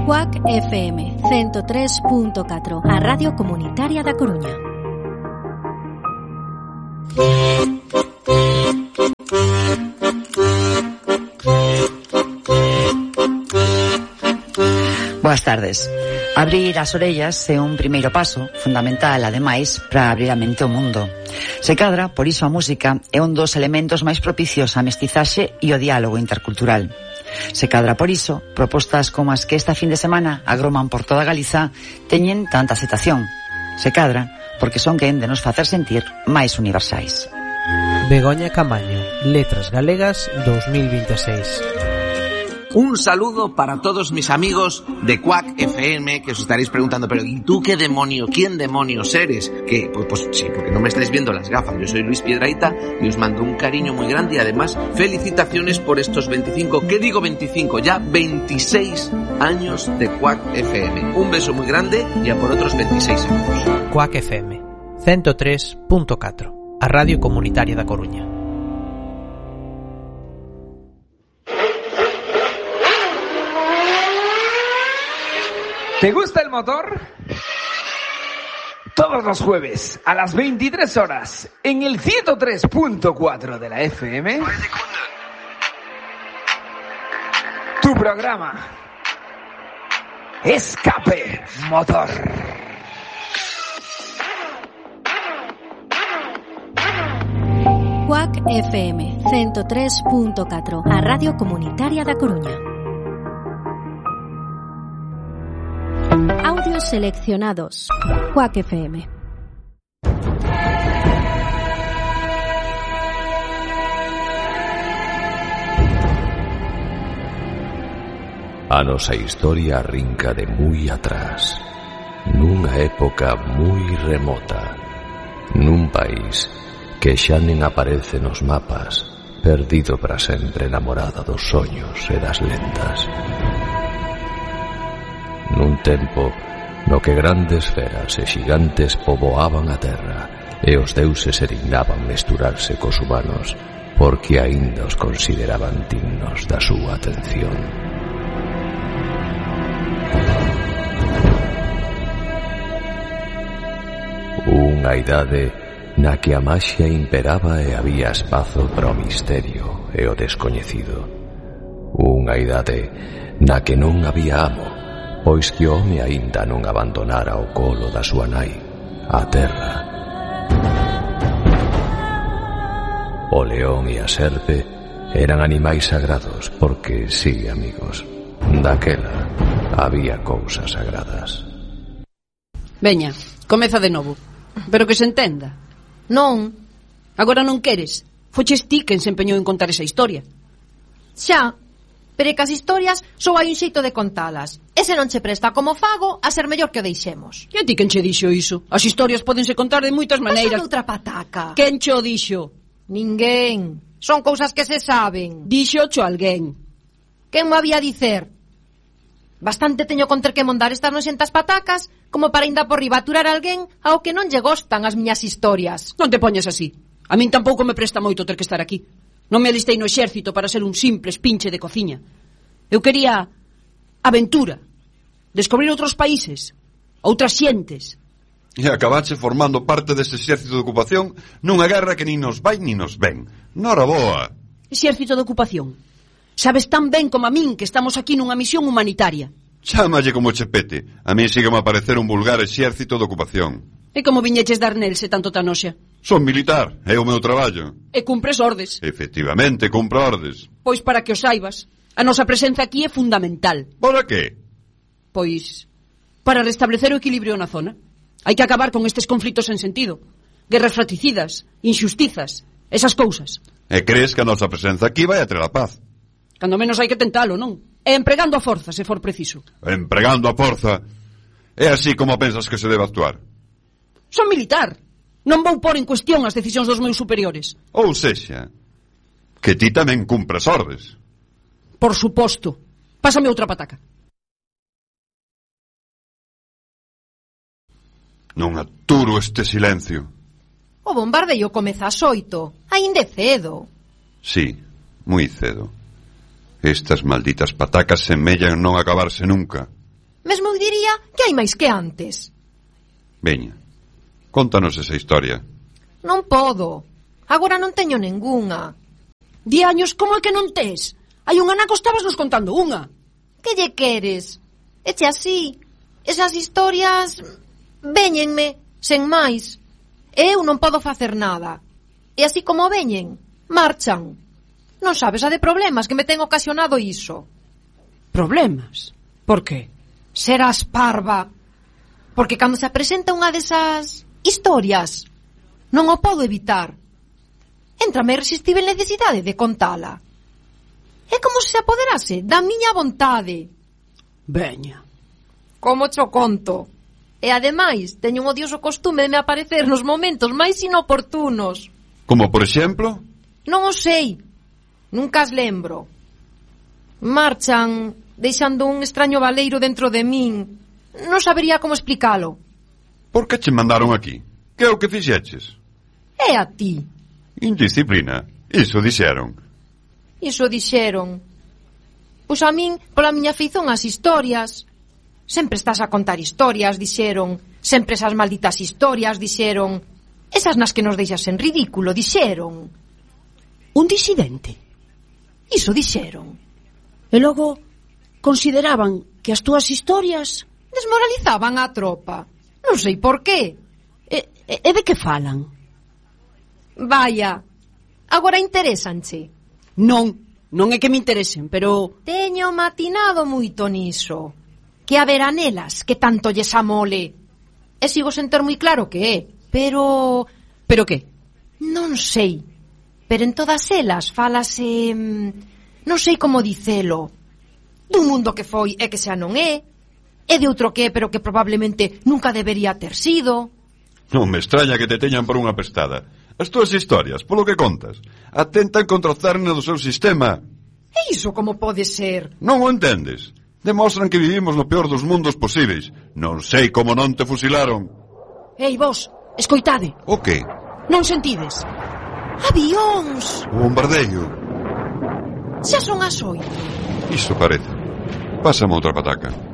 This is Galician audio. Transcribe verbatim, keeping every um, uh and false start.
Cuac F M ciento tres punto catro, a Radio Comunitaria da Coruña. Boas tardes. Abrir as orellas é un primeiro paso, fundamental, ademais, para abrir a mente ao mundo. Se cadra, por iso a música é un dos elementos máis propicios á mestizaxe e ao diálogo intercultural. Se cadra por iso, propostas como as que esta fin de semana agroman por toda Galiza teñen tanta aceptación. Se cadra porque son quen de nos facer sentir máis universais. Begoña Camaño, Letras Galegas dos mil veintiséis. Un saludo para todos mis amigos de Cuac F M, que os estaréis preguntando, pero ¿y tú qué demonio, quién demonios eres? Que, pues, pues sí, porque no me estáis viendo las gafas. Yo soy Luis Piedrahita y os mando un cariño muy grande y además felicitaciones por estos veinticinco, ¿qué digo veinticinco? Ya veintiséis años de Cuac F M. Un beso muy grande y a por otros veintiséis años. Cuac F M, ciento tres punto catro, a Radio Comunitaria da Coruña. ¿Te gusta el motor? Todos los jueves a las veintitrés horas en el ciento tres punto cuatro de la F M. Tu programa Escape Motor. Cuac F M ciento tres punto catro, a Radio Comunitaria da Coruña. Audios seleccionados. Cuac F M. A nosa historia arrinca de moi atrás, nunha época moi remota, nun país que xa nen aparece nos mapas, perdido para sempre na morada dos soños e das lendas. Nun tempo no que grandes feras e xigantes poboaban a terra e os deuses se dignaban mesturarse cos humanos porque aínda os consideraban dignos da súa atención. Unha idade na que a maxia imperaba e había espazo para o misterio e o descoñecido. Unha idade na que non había amo, pois que o home aínda non abandonara o colo da súa nai, a terra. O león e a serpe eran animais sagrados porque, sí, amigos, daquela había cousas sagradas. Veña, comeza de novo, pero que se entenda. Non, agora non queres. Foches ti quen se empeñou en contar esa historia. Xa, pero é que as historias só hai un xeito de contalas. E se non che presta como fago, a ser mellor que o deixemos. E a ti quen che dixo iso? As historias podense contar de moitas maneiras. Pasa outra pataca. Quen che o dixo? Ninguén. Son cousas que se saben. Dixo cho alguén. Quen me había dicer? Bastante teño con ter que mondar estas noxentas patacas como para ainda por riba aturar a alguén ao que non lle gostan as miñas historias. Non te poñas así. A min tampouco me presta moito ter que estar aquí. Non me alistei no exército para ser un simple espinche de cociña. Eu quería aventura, descubrir outros países, outras xentes. E acabache formando parte dese exército de ocupación nunha guerra que nin nos vai nin nos ven. Nora boa. Exército de ocupación. Sabes tan ben como a min que estamos aquí nunha misión humanitaria. Chámalle como chepete. A mí sígueme a parecer un vulgar exército de ocupación. E como viñeches dar nel se tanto tan oxa? Son militar, é o meu traballo. E cumpres ordes. Efectivamente, cumpro ordes. Pois para que o saibas, a nosa presenza aquí é fundamental. Para que? Pois para restablecer o equilibrio na zona. Hai que acabar con estes conflitos sen sentido. Guerras fratricidas, injustizas, esas cousas. E crees que a nosa presenza aquí vai a traer a paz? Cando menos hai que tentalo, non? E empregando a forza, se for preciso. Empregando a forza? É así como pensas que se debe actuar? Son militar. Non vou pôr en cuestión as decisións dos meus superiores. Ou sexa, que ti tamén cumpres ordes. Por suposto. Pásame outra pataca. Non aturo este silencio. O bombardeio comeza ás oito. Aínda é cedo. Sí, moi cedo. Estas malditas patacas semellan non acabarse nunca. Mesmo eu diría que hai máis que antes. Veña, contanos esa historia. Non podo. Agora non teño ningunha. Di años, como é que non tes? Hai un anaco estabas nos contando unha. Que lle queres? Eche así. Esas historias véñenme, sen máis. E eu non podo facer nada. E así como veñen, marchan. Non sabes a de problemas que me ten ocasionado iso. Problemas? Por qué? Serás parva. Porque cando se presenta unha desas historias, non o podo evitar. Entrame a irresistible necesidade de contala. É como se se apoderase da miña vontade. Veña. Como cho conto. E ademais, teño un odioso costume de me aparecer nos momentos máis inoportunos. Como por exemplo? Non o sei. Nunca as lembro. Marchan, deixando un extraño baleiro dentro de min. Non sabería como explicalo. Por que che mandaron aquí? Que é o que fixeches? É a ti. Indisciplina. Iso dixeron. Iso dixeron. Pois a min, pola miña feizón as historias. Sempre estás a contar historias, dixeron. Sempre esas malditas historias, dixeron. Esas nas que nos deixas en ridículo, dixeron. Un disidente? Iso dixeron. E logo consideraban que as túas historias desmoralizaban a tropa. Non sei por qué. E, e, e de que falan? Vaya, agora interésanche. Non, non é que me interesen, pero... Teño matinado moito niso. Que haberá nelas que tanto lles amole. E sigo sen ter moi claro que é, pero... Pero que? Non sei. Pero en todas elas falase... Non sei como dicelo. Dun mundo que foi e que xa non é. E de outro que é, pero que probablemente nunca debería ter sido. Non me extraña que te teñan por unha pestada. As túas historias, polo que contas, atentan contra o cerne do seu sistema. E iso como pode ser? Non o entendes? Demostran que vivimos no peor dos mundos posíveis. Non sei como non te fusilaron. Ei, vos, escoitade. O que? Non sentides? Avións! O bombardeio. Xa son as oito. Iso parece. Pásame outra pataca.